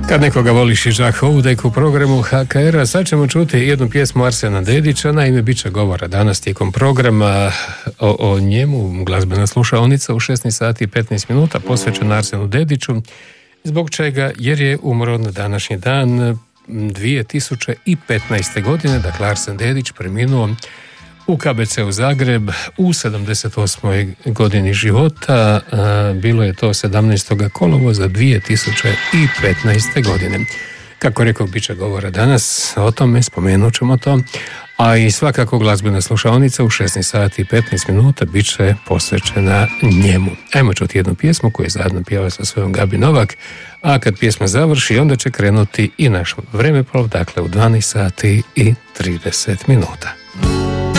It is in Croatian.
Kad nekoga voliš i Žak Houdek u programu HKR-a, sad ćemo čuti jednu pjesmu Arsena Dedića. Naime, bit će govora danas tijekom programa o njemu, glazbena slušaonica u 16 sati i 15 minuta posvećena Arsenu Dediću. Zbog čega? Jer je umro na današnji dan 2015. godine, dakle Arsen Dedić preminuo u KBC-u Zagreb u 78. godini života. Bilo je to 17. kolovoza 2015. godine. Kako rekao, bit će govora danas o tome, spomenut ćemo to, a i svakako glazbena slušaonica u 16 sati i 15 minuta bit će posvećena njemu. Ajmo čuti jednu pjesmu koju je zajedno pjeva sa svojom Gabi Novak, a kad pjesma završi onda će krenuti i naš vremeplov, dakle u 12 sati i 30 minuta.